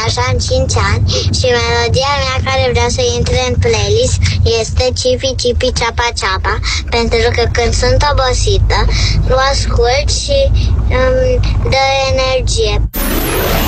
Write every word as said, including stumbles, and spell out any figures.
așa în cinci ani și melodia mea care vreau să intre în playlist este Cipi Cipi Ceapa Ceapa, pentru că când sunt obosită, o ascult și îmi dă energie.